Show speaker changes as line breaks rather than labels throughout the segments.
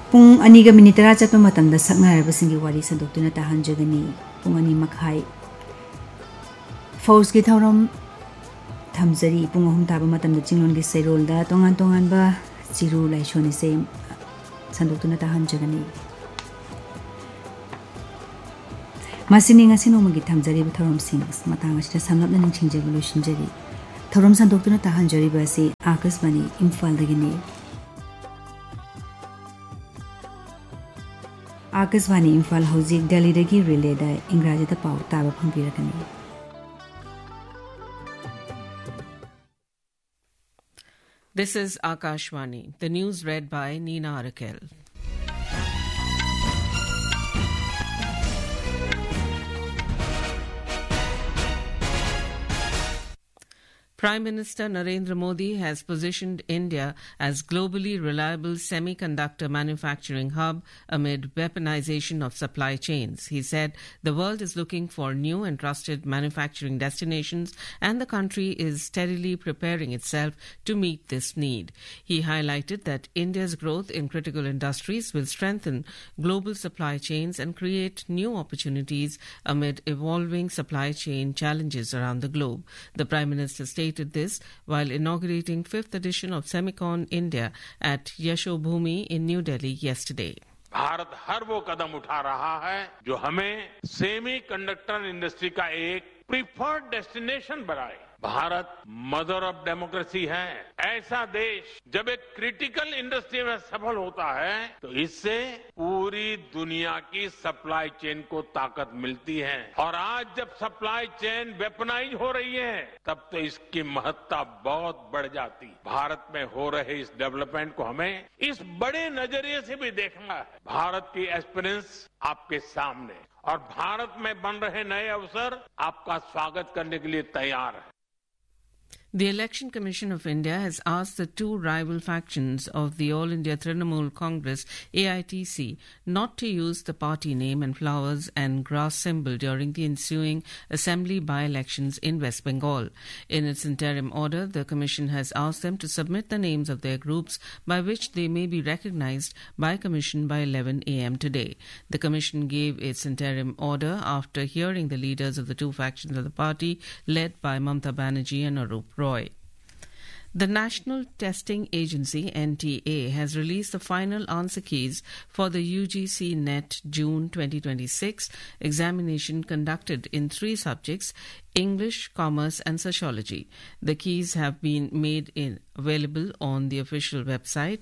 Pung aniga minitara chatpa matamda saknarabasingi wari sandoktuna tahanjagani pung ani makhai Force ki thauram thamjari pung ahum taba matamda jinglon gi serolda tongan tongan ba chiru laishoni se sandoktuna tahanjagani Masini ngasi nomagi thamjari ba thauram sing matang asita samlapna ningchingjagi loishinjari thauram sandoktuna tahanjari ba si Akashvani Imphal dagini Akashvani Imphal hauzik Delhi dagi relay da Ingrajida pau taba phangbirakani
This is Akashvani. The news read by Nina Arakel. Prime Minister Narendra Modi has positioned India as globally reliable semiconductor manufacturing hub amid weaponization of supply chains. He said the world is looking for new and trusted manufacturing destinations and the country is steadily preparing itself to meet this need. He highlighted that India's growth in critical industries will strengthen global supply chains and create new opportunities amid evolving supply chain challenges around the globe. The Prime Minister stated this while inaugurating 5th edition of Semicon India at Yashobhumi in New Delhi yesterday.
Bharat हर वो कदम उठा रहा है जो हमें semiconductor industry का एक preferred destination बनाए Bharat mother of democracy है ऐसा देश जब एक क्रिटिकल इंडस्ट्री में सफल होता है तो इससे पूरी दुनिया की सप्लाई चेन को ताकत मिलती है और आज जब सप्लाई चेन वेपनाइज हो रही है तब तो इसकी महत्ता बहुत बढ़ जाती भारत में हो रहे इस डेवलपमेंट को हमें इस बड़े नजरिए से भी देखना है भारत की एस्पिरेंस आपके सामने और भारत में बन रहे नए अवसर आपका स्वागत करने के लिए तैयार है
The Election Commission of India has asked the two rival factions of the All India Trinamool Congress AITC not to use the party name and flowers and grass symbol during the ensuing assembly by-elections in West Bengal. In its interim order, the Commission has asked them to submit the names of their groups by which they may be recognized by Commission by 11 a.m. today. The Commission gave its interim order after hearing the leaders of the two factions of the party led by Mamata Banerjee and Arup Roy. The National Testing Agency NTA has released the final answer keys for the UGC NET June 2026 examination conducted in 3 subjects: English, Commerce and Sociology. The keys have been made available on the official website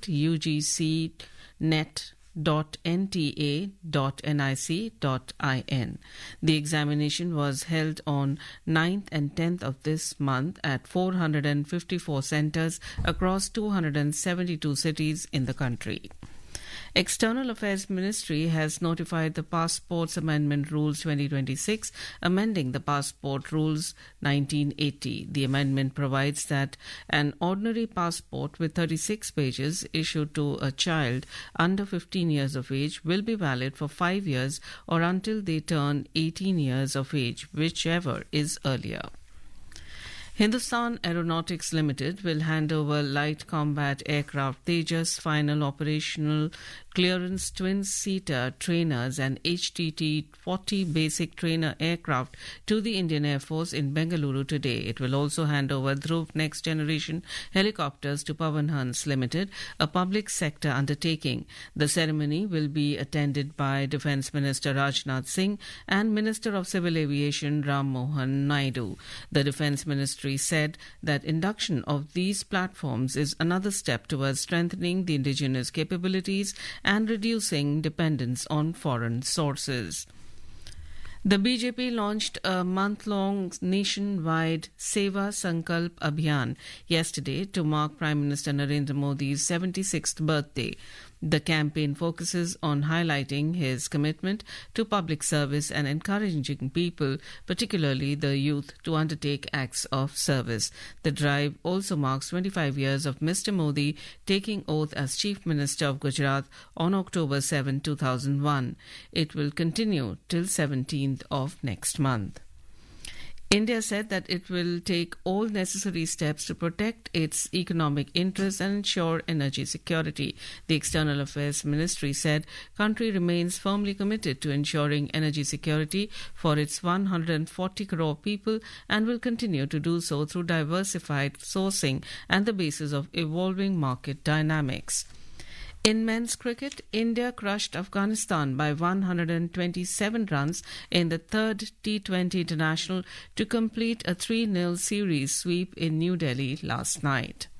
ugcnet.nta.nic.in. The examination was held on 9th and 10th of this month at 454 centres across 272 cities in the country. External Affairs Ministry has notified the Passports Amendment Rules 2026, amending the Passport Rules 1980. The amendment provides that an ordinary passport with 36 pages issued to a child under 15 years of age will be valid for 5 years or until they turn 18 years of age, whichever is earlier. Hindustan Aeronautics Limited will hand over light combat aircraft Tejas final operational clearance twin-seater trainers and HTT-40 basic trainer aircraft to the Indian Air Force in Bengaluru today. It will also hand over Dhruv next generation helicopters to Pawan Hans Limited, a public sector undertaking. The ceremony will be attended by Defence Minister Rajnath Singh and Minister of Civil Aviation Ram Mohan Naidu. The Defence Ministry said that induction of these platforms is another step towards strengthening the indigenous capabilities and reducing dependence on foreign sources. The BJP launched a month-long nationwide Seva Sankalp Abhiyan yesterday to mark Prime Minister Narendra Modi's 76th birthday. The campaign focuses on highlighting his commitment to public service and encouraging people, particularly the youth, to undertake acts of service. The drive also marks 25 years of Mr. Modi taking oath as Chief Minister of Gujarat on October 7, 2001. It will continue till 17th of next month. India said that it will take all necessary steps to protect its economic interests and ensure energy security. The External Affairs Ministry said country remains firmly committed to ensuring energy security for its 140 crore people and will continue to do so through diversified sourcing and the basis of evolving market dynamics. In men's cricket, India crushed Afghanistan by 127 runs in the third T20 international to complete a 3-0 series sweep in New Delhi last night.